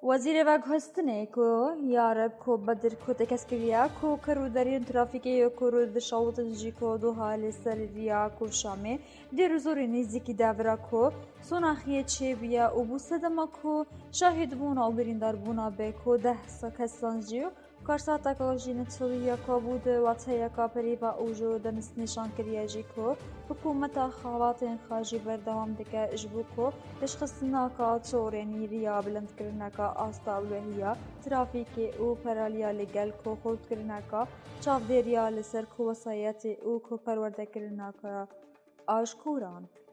وزیر وگهستنه کو یارب کو بدر کو تکسکریا کو کرو درین ترافیکی کو رود شاوتنجی کو دو حال سریا کو شامه در زور نزدیکی داورا کو سوناخیه چه بیا و بوسدما کو شاهد بونا و بریندار بونا به کو ده کسانجیو کارساتا کو جینت سویا کو بود و تیا کا پریبا اوجو دنس نشان کریاجی کو حکومت خواتین خاجی بردوام دکه اجبو کو تشخصنا کا چورنی ریا بلند کرنا کا آستاولهیا ترافیکی او پرالیا لگل کو خود کرنا کا چاودریا لسر کو وصایت او کو پرورده کرنا کا آشکوران